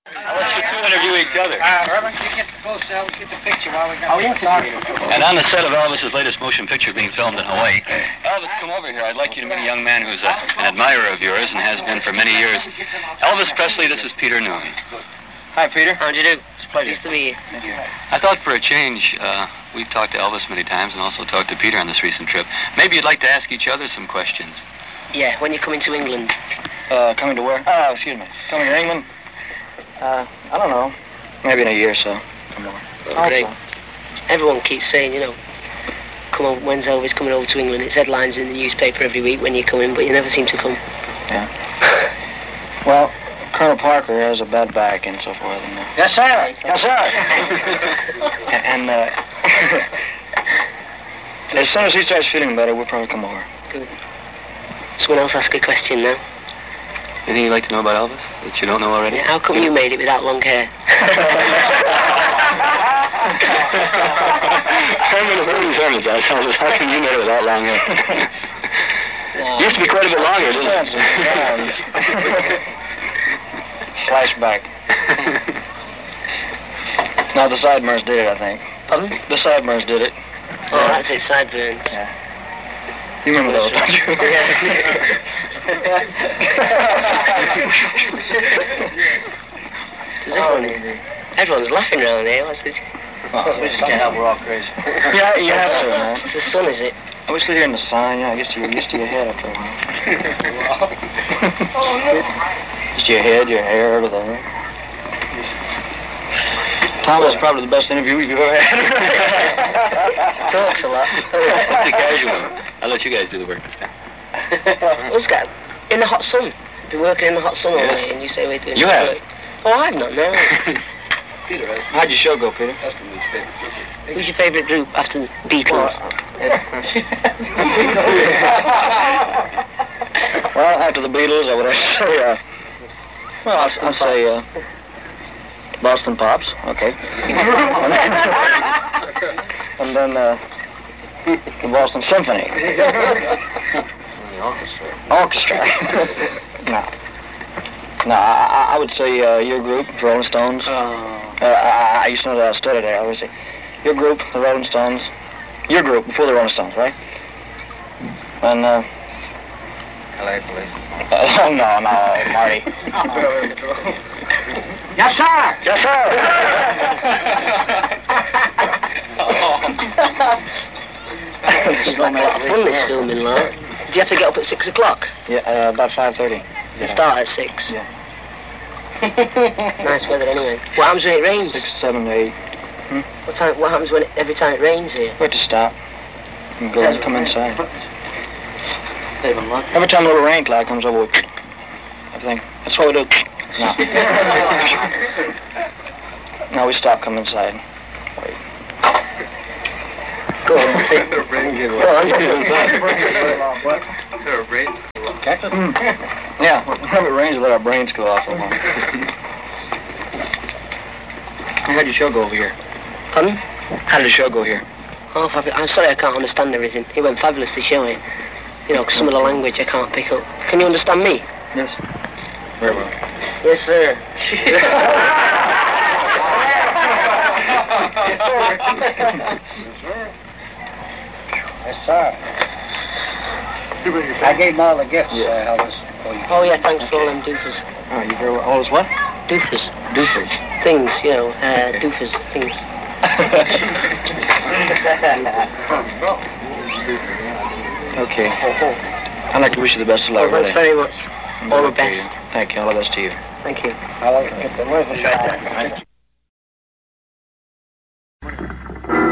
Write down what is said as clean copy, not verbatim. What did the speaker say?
I'll let you two interview each other. Herman, you get close now. We'll get the picture while we got And on the set of Elvis's latest motion picture being filmed in Hawaii, Elvis, come over here. I'd like you to meet a young man who's an admirer of yours and has been for many years. Elvis Presley, this is Peter Noone. Hi, Peter. How'd you do? It's a pleasure. Nice to meet you. Thank you. I thought for a change, we've talked to Elvis many times and also talked to Peter on this recent trip. Maybe you'd like to ask each other some questions. Yeah, when you're coming to England. Coming to where? Oh, excuse me. Coming to England? I don't know. Maybe in a year or so. Or more. Oh, great. Everyone keeps saying, come on, when's Elvis coming over to England? It's headlines in the newspaper every week when you come in, but you never seem to come. Yeah. Well, Colonel Parker has a bad back and so forth. And, Yes, sir. Yes, sir. and as soon as he starts feeling better, we'll probably come over. Good. Someone else ask a question now. Anything you'd like to know about Elvis that you don't know already? Yeah, how come you made it without long hair? Herman's asked Elvis, how come you made it without long hair? Used to be quite a bit longer, didn't it? Flashback. No, the Sideburns did it, I think. Pardon? The Sideburns did it. Oh, that's it, sideburns. Yeah. You remember those, don't you? Everyone's laughing around here. What's this? Oh, we just can't help, we're all crazy. Yeah, you have to, man. It's the sun, is it? I wish they hear in the sun, I guess you're used to your head after a while. Just your head, your hair, everything. Tom was probably the best interview you've ever had. Talks a lot. What's the casual? I'll let you guys do the work this time. Let's go. In the hot sun. Been working in the hot sun all day, and you say we're doing You have? work. Oh, I've not, no. Peter has. How'd your show go, Peter? That's the newspaper. Who's your favourite group after the Beatles? Well, after the Beatles, I would have to say, I'll say, Boston Pops, okay. And then, the Boston Symphony. The orchestra. Orchestra. No, I would say your group, the Rolling Stones. I used to know that I studied there. I would say your group, the Rolling Stones. Your group before the Rolling Stones, right? And LA Police. no, Marty. Yes, sir. Yes, sir. It's like a lot of fun, this filming, like. Do you have to get up at 6 o'clock? Yeah, about 5:30. You start at 6? Yeah. Nice weather anyway. What happens when it rains? 6, 7, 8. What happens when every time it rains here? We have to stop and go and come inside. Every time a little rain cloud comes over, I think that's what we do. No. No, we stop, come inside. Wait. Go on. Yeah, whenever it rains, we let our brains go off. How'd your show go over here? Pardon? How did the show go here? Oh, I'm sorry I can't understand everything. It went fabulous to show it. Some of the language I can't pick up. Can you understand me? Yes. Very well. Yes, sir. Yes, sir. I gave them all the gifts, Elvis. Oh, yeah, thanks for all them doofers. Oh, you very well. All is what? Doofers. Doofers. Things, doofers, things. Okay. I'd like to wish you the best of luck. Thanks very much. All the best. Thank you. All the best to you. Thank you. I like it.